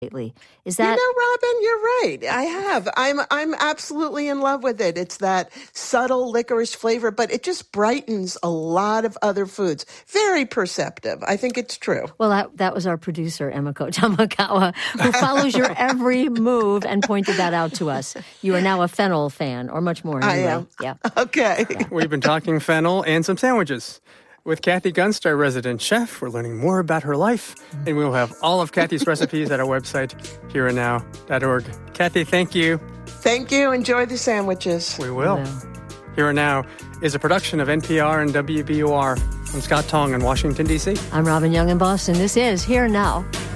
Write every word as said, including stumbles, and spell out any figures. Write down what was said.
lately. Is that... You know, Robin, you're right. I have. I'm I'm absolutely in love with it. It's that subtle licorice flavor, but it just brightens a lot of other foods. Very perceptive. I think it's true. Well, that, that was our producer, Emiko Tamakawa, who follows your every move and pointed that out to us. You are now a fennel fan, or much more. Anyway. I am. Yeah. Okay. Yeah. We've been talking fennel and some sandwiches. With Kathy Gunst, our resident chef, we're learning more about her life, and we will have all of Kathy's recipes at our website, here and now dot org. Kathy, thank you. Thank you. Enjoy the sandwiches. We will. We will. Here and Now is a production of N P R and W B U R. I'm Scott Tong in Washington, D C. I'm Robin Young in Boston. This is Here and Now.